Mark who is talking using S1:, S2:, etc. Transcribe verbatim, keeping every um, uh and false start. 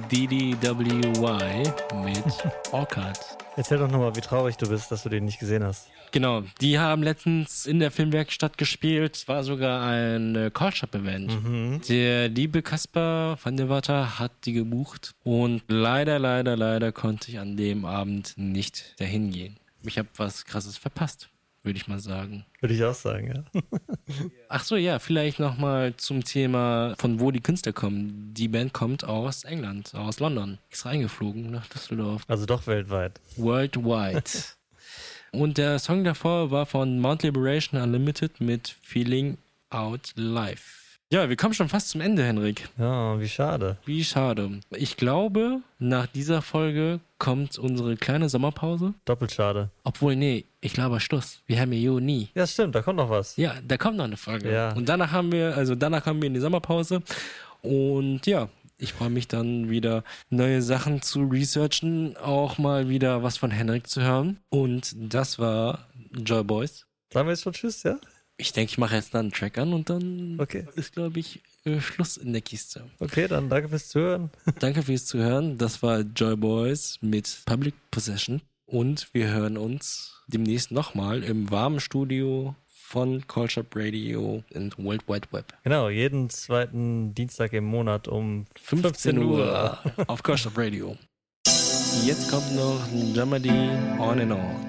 S1: D D W Y mit Orchard.
S2: Erzähl doch nochmal, wie traurig du bist, dass du den nicht gesehen hast.
S1: Genau, die haben letztens in der Filmwerkstatt gespielt. Es war sogar ein Call-Shop-Event.
S2: Mhm.
S1: Der liebe Kaspar van der Water hat die gebucht. Und leider, leider, leider konnte ich an dem Abend nicht dahin gehen. Ich habe was Krasses verpasst, würde ich mal sagen.
S2: Würde ich auch sagen, ja.
S1: Ach so, ja, vielleicht nochmal zum Thema, von wo die Künstler kommen. Die Band kommt aus England, aus London. Ist reingeflogen nach Düsseldorf.
S2: Also doch weltweit.
S1: Worldwide. Und der Song davor war von Mount Liberation Unlimited mit Feeling Out Live. Ja, wir kommen schon fast zum Ende, Henrik.
S2: Ja, wie schade.
S1: Wie schade. Ich glaube, nach dieser Folge kommt unsere kleine Sommerpause.
S2: Doppelt schade.
S1: Obwohl, nee, ich glaube Schluss. Wir haben ja Juni.
S2: Ja, stimmt, da kommt noch was.
S1: Ja, da kommt noch eine Folge.
S2: Ja.
S1: Und danach haben wir, also danach kommen wir in die Sommerpause. Und ja, ich freue mich dann wieder, neue Sachen zu researchen, auch mal wieder was von Henrik zu hören. Und das war Joy Boys.
S2: Sagen wir jetzt schon Tschüss, ja?
S1: Ich denke, ich mache jetzt dann einen Track an und dann
S2: Okay.
S1: ist, glaube ich, äh, Schluss in der Kiste.
S2: Okay, dann danke fürs Zuhören.
S1: Danke fürs Zuhören. Das war Joy Boys mit Public Possession. Und wir hören uns demnächst nochmal im warmen Studio von Call Shop Radio und World Wide Web.
S2: Genau, jeden zweiten Dienstag im Monat um
S1: fünfzehn Uhr auf Call Shop Radio. Jetzt kommt noch Jamadi On and On.